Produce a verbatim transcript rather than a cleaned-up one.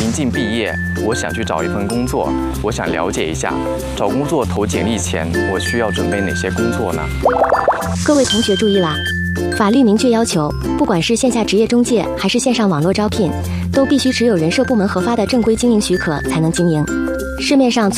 临近毕业，我想去找一份工作，我想了解一下，找工作投简历前，我需要准备哪些工作呢？ 各位同学注意啦！法律明确要求，不管是线下职业中介还是线上网络招聘，都必须持有人社部门核发的正规经营许可才能经营。市面上